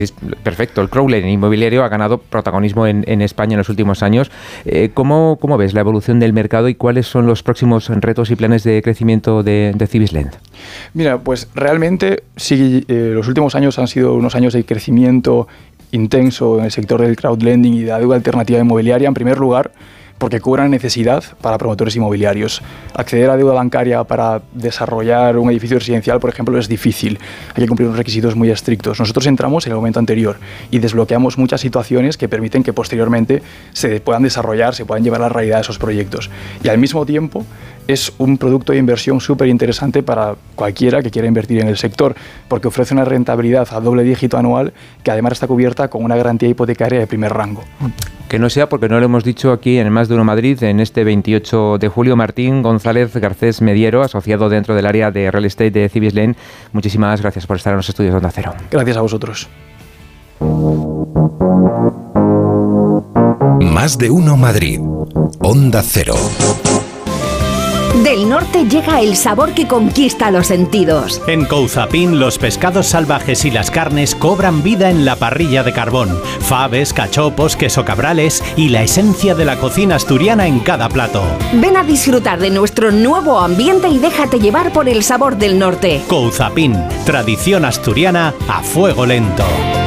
Perfecto, el crowdlending inmobiliario ha ganado protagonismo en España en los últimos años. ¿Cómo ves la evolución del mercado y cuáles son los próximos retos y planes de crecimiento de Cibisland? Mira, pues realmente sí, los últimos años han sido unos años de crecimiento intenso en el sector del crowdlending y de la deuda alternativa inmobiliaria, en primer lugar, porque cubren necesidad para promotores inmobiliarios. Acceder a deuda bancaria para desarrollar un edificio residencial, por ejemplo, es difícil. Hay que cumplir unos requisitos muy estrictos. Nosotros entramos en el momento anterior y desbloqueamos muchas situaciones que permiten que posteriormente se puedan desarrollar, se puedan llevar a la realidad esos proyectos. Y al mismo tiempo es un producto de inversión súper interesante para cualquiera que quiera invertir en el sector, porque ofrece una rentabilidad a doble dígito anual que además está cubierta con una garantía hipotecaria de primer rango. Que no sea porque no lo hemos dicho aquí en Más de Uno Madrid, en este 28 de julio, Martín González Garcés Mediero, asociado dentro del área de Real Estate de Cibisland. Muchísimas gracias por estar en los estudios de Onda Cero. Gracias a vosotros. Más de Uno Madrid, Onda Cero. Del norte llega el sabor que conquista los sentidos. En Couzapin, los pescados salvajes y las carnes cobran vida en la parrilla de carbón. Faves, cachopos, queso cabrales y la esencia de la cocina asturiana en cada plato. Ven a disfrutar de nuestro nuevo ambiente y déjate llevar por el sabor del norte. Couzapin, tradición asturiana a fuego lento.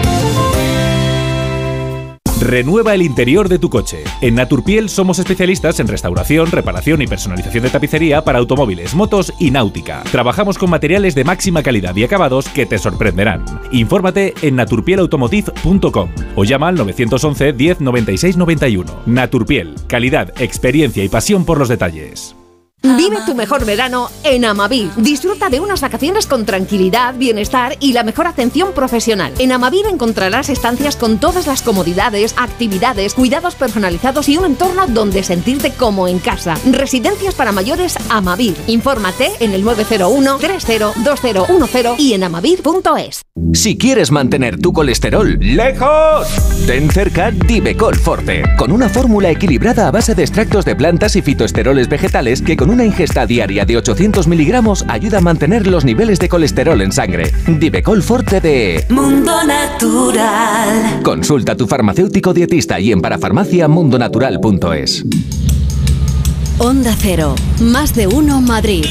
Renueva el interior de tu coche. En Naturpiel somos especialistas en restauración, reparación y personalización de tapicería para automóviles, motos y náutica. Trabajamos con materiales de máxima calidad y acabados que te sorprenderán. Infórmate en naturpielautomotive.com o llama al 911 10 96 91. Naturpiel, calidad, experiencia y pasión por los detalles. Vive tu mejor verano en Amavir. Disfruta de unas vacaciones con tranquilidad, bienestar y la mejor atención profesional. En Amavir encontrarás estancias con todas las comodidades, actividades, cuidados personalizados y un entorno donde sentirte como en casa. Residencias para mayores Amavir. Infórmate en el 901 302010 y en amavir.es. Si quieres mantener tu colesterol lejos, ten cerca Divecol Forte, con una fórmula equilibrada a base de extractos de plantas y fitoesteroles vegetales que con una ingesta diaria de 800 miligramos ayuda a mantener los niveles de colesterol en sangre. Divecol Forte de Mundo Natural. Consulta a tu farmacéutico dietista y en parafarmaciamundonatural.es. Onda Cero, Más de Uno Madrid.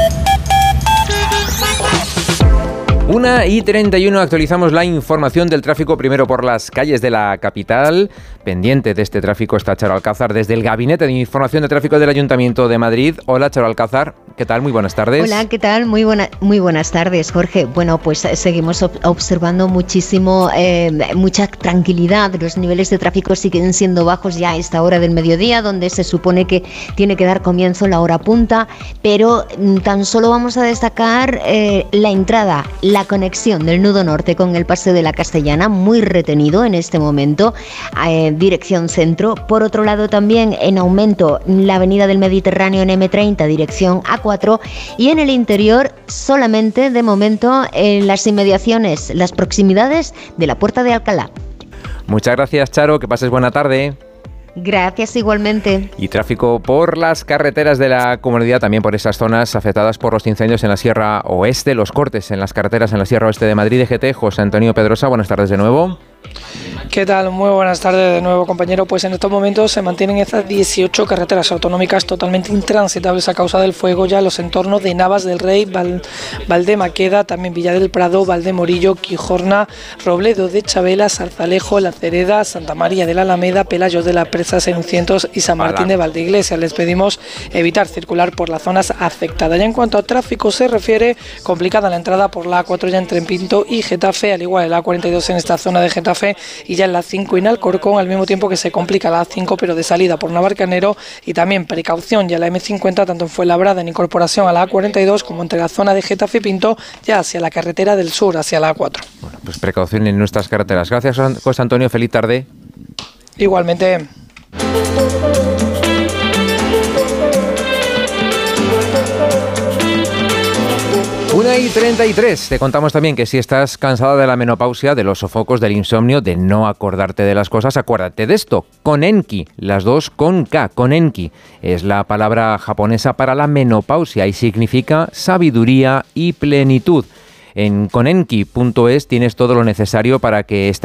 1:31, actualizamos la información del tráfico primero por las calles de la capital. Pendiente de este tráfico está Charo Alcázar desde el Gabinete de Información de Tráfico del Ayuntamiento de Madrid. Hola, Charo Alcázar, ¿qué tal? Muy buenas tardes. Hola, ¿qué tal? Muy buenas tardes, Jorge. Bueno, pues seguimos observando mucha tranquilidad. Los niveles de tráfico siguen siendo bajos ya a esta hora del mediodía, donde se supone que tiene que dar comienzo la hora punta, pero tan solo vamos a destacar la entrada, la conexión del nudo norte con el Paseo de la Castellana, muy retenido en este momento, dirección centro. Por otro lado, también en aumento la avenida del Mediterráneo en M30, dirección A4, y en el interior solamente de momento en las inmediaciones, las proximidades de la Puerta de Alcalá. Muchas gracias, Charo, que pases buena tarde. Gracias, igualmente. Y tráfico por las carreteras de la comunidad, también por esas zonas afectadas por los incendios en la Sierra Oeste, los cortes en las carreteras en la Sierra Oeste de Madrid. DGT, José Antonio Pedrosa, buenas tardes de nuevo. ¿Qué tal? Muy buenas tardes de nuevo, compañero. Pues en estos momentos se mantienen estas 18 carreteras autonómicas totalmente intransitables a causa del fuego ya en los entornos de Navas del Rey, Valdemaqueda, también Villa del Prado, Valdemorillo, Quijorna, Robledo de Chabela, Zarzalejo, La Cereda, Santa María de la Alameda, Pelayos de la Presa, Senucientos y San Martín de Valdeiglesias. Les pedimos evitar circular por las zonas afectadas. Ya en cuanto a tráfico se refiere, complicada la entrada por la A4 ya entre Pinto y Getafe, al igual la A42 en esta zona de Getafe y ya en la 5 en Alcorcón, al mismo tiempo que se complica la A5 pero de salida por Navalcarnero, y también precaución ya la M50 tanto en Fuenlabrada en incorporación a la A42 como entre la zona de Getafe y Pinto ya hacia la carretera del sur, hacia la A4. Bueno, pues precaución en nuestras carreteras. Gracias, José Antonio, feliz tarde. Igualmente. 1:33. Te contamos también que si estás cansada de la menopausia, de los sofocos, del insomnio, de no acordarte de las cosas, acuérdate de esto. Konenki, las dos con K. Konenki es la palabra japonesa para la menopausia y significa sabiduría y plenitud. En conenki.es tienes todo lo necesario para que esta